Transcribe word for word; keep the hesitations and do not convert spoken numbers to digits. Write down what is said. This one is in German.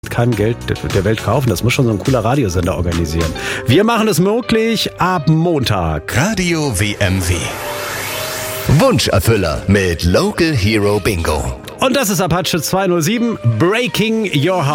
keinem Geld der Welt kaufen. Das muss schon so ein cooler Radiosender organisieren. Wir machen es möglich ab Montag. Radio W M W. Wunscherfüller mit Local Hero Bingo. Und das ist Apache zweihundertsieben, Breaking Your Heart.